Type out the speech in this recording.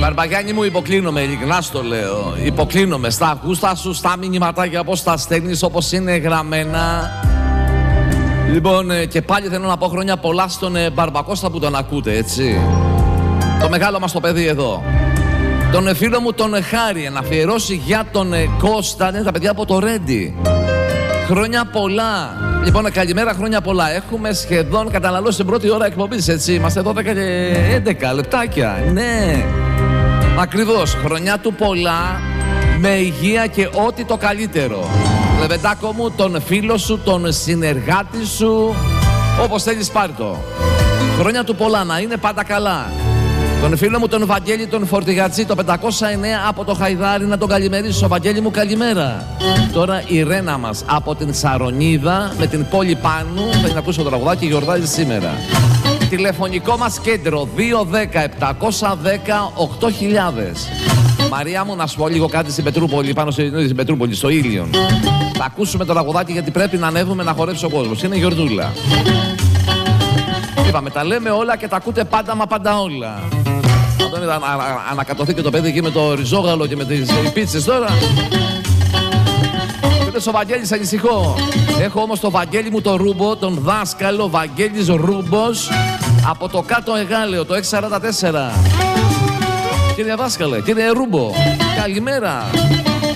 Μπαρμπαγιάννη μου, υποκλίνομαι, ειλικρινά στο λέω. Υποκλίνομαι στα ακούστα σου, στα μηνυματάκια, όπως τα στέλνεις, όπως είναι γραμμένα. Λοιπόν, και πάλι θέλω να πω χρόνια πολλά στον Μπαρμπακώστα που τον ακούτε, έτσι. Το μεγάλο μας το παιδί εδώ. Τον φίλο μου τον Χάρη, να αφιερώσει για τον Κώστα, είναι τα παιδιά από το Ρέντι. Χρόνια πολλά. Λοιπόν, καλημέρα, χρόνια πολλά. Έχουμε σχεδόν καταναλώσει την πρώτη ώρα εκπομπής, έτσι. Είμαστε 12 και 11 λεπτάκια. Ναι, ακριβώς. Χρονιά του πολλά, με υγεία και ό,τι το καλύτερο. Λεβεντάκο μου, τον φίλο σου, τον συνεργάτη σου, όπως θέλεις πάρ' το. Χρόνια του πολλά, να είναι πάντα καλά. Τον φίλο μου τον Βαγγέλη τον Φορτηγατζή, το 509 από το Χαϊδάρι, να τον καλημερίσω. Βαγγέλη μου, καλημέρα. Τώρα η Ρένα μας από την Σαρονίδα με την πόλη Πάνου θα την ακούσω το τραγουδάκι, γιορτάζει σήμερα. Τηλεφωνικό μας κέντρο 210-710-8000. Μαρία μου, να σου πω λίγο κάτι στην Πετρούπολη, πάνω στην Πετρούπολη, στο Ήλιον. Θα ακούσουμε το τραγουδάκι γιατί πρέπει να ανέβουμε να χορέψει ο κόσμος. Είναι γιορτούλα. Είπαμε, τα λέμε όλα και τα ακούτε πάντα μα πάντα όλα. Όταν ανακατωθεί και το παιδί εκεί με το ριζόγαλο και με τις πίτσες τώρα. Πέτες ο Βαγγέλης, ανησυχώ. Έχω όμως το Βαγγέλη μου το Ρούμπο, τον δάσκαλο Βαγγέλης Ρούμπος από το κάτω Εγάλεο, το 644. Κύριε δάσκαλε, κύριε Ρούμπο, καλημέρα.